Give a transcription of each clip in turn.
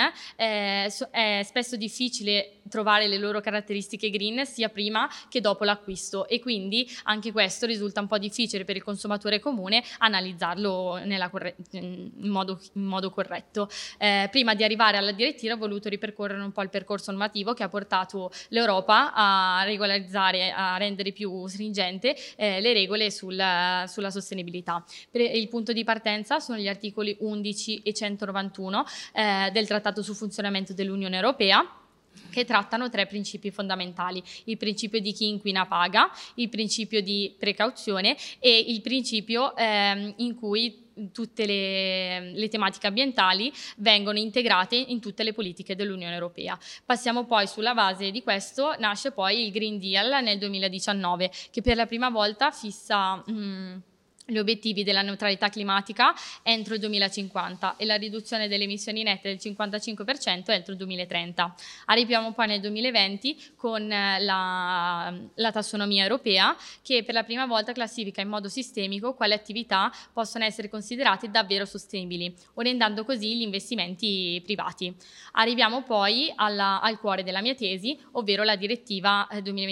è spesso difficile trovare le loro caratteristiche green sia prima che dopo l'acquisto, e quindi anche questo risulta un po' difficile per il consumatore comune analizzarlo in modo corretto. Prima di arrivare alla direttiva ho voluto ripercorrere un po' il percorso normativo che ha portato l'Europa a regolarizzare, a rendere più stringente le regole sulla sostenibilità. Il punto di partenza sono gli articoli 11 e 191 del Trattato sul funzionamento dell'Unione Europea, che trattano 3 principi fondamentali: il principio di chi inquina paga, il principio di precauzione e il principio in cui tutte le tematiche ambientali vengono integrate in tutte le politiche dell'Unione Europea. Passiamo poi, sulla base di questo nasce poi il Green Deal nel 2019, che per la prima volta fissa gli obiettivi della neutralità climatica entro il 2050 e la riduzione delle emissioni nette del 55% entro il 2030. Arriviamo poi nel 2020 con la tassonomia europea, che per la prima volta classifica in modo sistemico quali attività possono essere considerate davvero sostenibili, orientando così gli investimenti privati. Arriviamo poi al cuore della mia tesi, ovvero la direttiva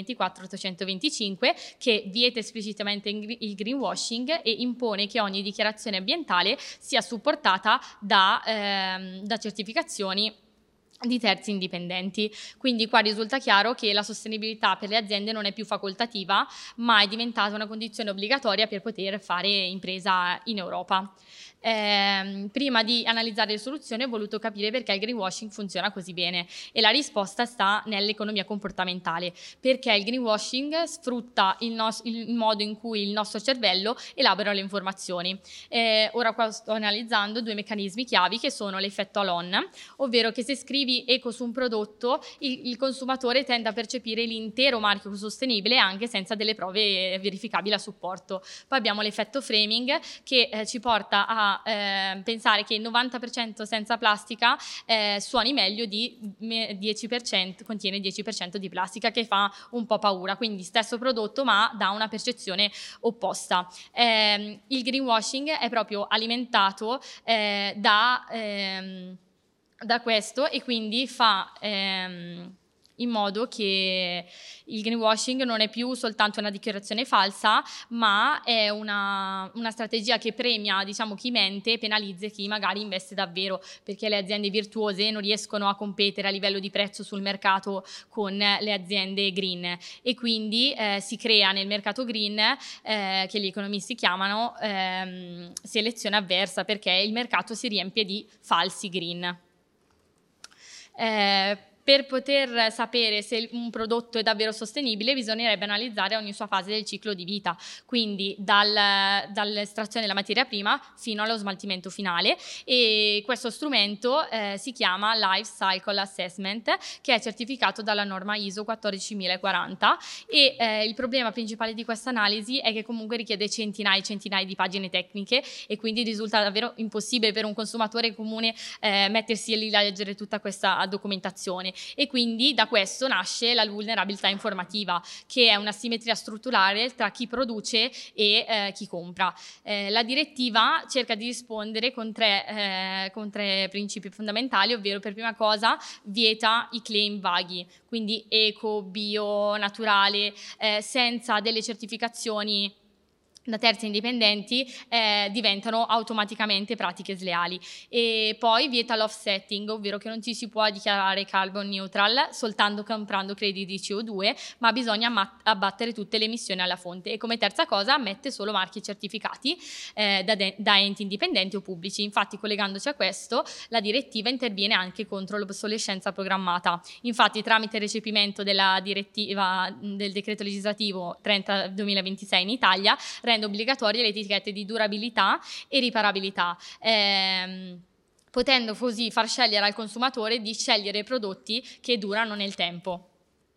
2024/825, che vieta esplicitamente il greenwashing e impone che ogni dichiarazione ambientale sia supportata da certificazioni di terzi indipendenti. Quindi qua risulta chiaro che la sostenibilità per le aziende non è più facoltativa, ma è diventata una condizione obbligatoria per poter fare impresa in Europa. Prima di analizzare le soluzioni ho voluto capire perché il greenwashing funziona così bene, e la risposta sta nell'economia comportamentale, perché il greenwashing sfrutta il modo in cui il nostro cervello elabora le informazioni. Ora qua sto analizzando 2 meccanismi chiavi, che sono l'effetto Alon, ovvero che se scrivi eco su un prodotto il consumatore tende a percepire l'intero marchio sostenibile anche senza delle prove verificabili a supporto. Poi abbiamo l'effetto framing, che ci porta a pensare che il 90% senza plastica suoni meglio di 10%, contiene 10% di plastica, che fa un po' paura. Quindi stesso prodotto ma dà una percezione opposta. Il greenwashing è proprio alimentato da questo, e quindi fa in modo che il greenwashing non è più soltanto una dichiarazione falsa, ma è una strategia che premia, diciamo, chi mente e penalizza chi magari investe davvero, perché le aziende virtuose non riescono a competere a livello di prezzo sul mercato con le aziende green, e quindi si crea nel mercato green, che gli economisti chiamano selezione avversa, perché il mercato si riempie di falsi green. Per poter sapere se un prodotto è davvero sostenibile bisognerebbe analizzare ogni sua fase del ciclo di vita, quindi dall'estrazione della materia prima fino allo smaltimento finale, e questo strumento si chiama Life Cycle Assessment, che è certificato dalla norma ISO 14040, e il problema principale di questa analisi è che comunque richiede centinaia e centinaia di pagine tecniche, e quindi risulta davvero impossibile per un consumatore comune mettersi lì a leggere tutta questa documentazione. E quindi da questo nasce la vulnerabilità informativa, che è una simmetria strutturale tra chi produce e chi compra. La direttiva cerca di rispondere con tre principi fondamentali, ovvero, per prima cosa, vieta i claim vaghi, quindi eco, bio, naturale, senza delle certificazioni da terzi indipendenti, diventano automaticamente pratiche sleali. E poi vieta l'offsetting, ovvero che non ci si può dichiarare carbon neutral soltanto comprando crediti di CO2, ma bisogna abbattere tutte le emissioni alla fonte. E come terza cosa ammette solo marchi certificati da enti indipendenti o pubblici. Infatti, collegandoci a questo, la direttiva interviene anche contro l'obsolescenza programmata. Infatti, tramite il recepimento della direttiva del decreto legislativo 30/2026 in Italia, rende obbligatorie le etichette di durabilità e riparabilità, potendo così far scegliere al consumatore di scegliere prodotti che durano nel tempo.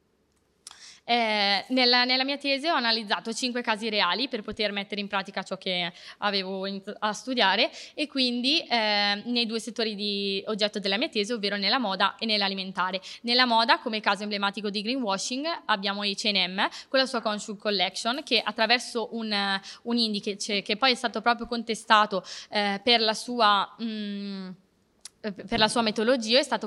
Nella mia tesi ho analizzato 5 casi reali per poter mettere in pratica ciò che avevo a studiare, e quindi nei 2 settori di oggetto della mia tesi, ovvero nella moda e nell'alimentare. Nella moda, come caso emblematico di greenwashing, abbiamo H&M con la sua Conscious Collection, che attraverso un indice che poi è stato proprio contestato per la sua metodologia, è stato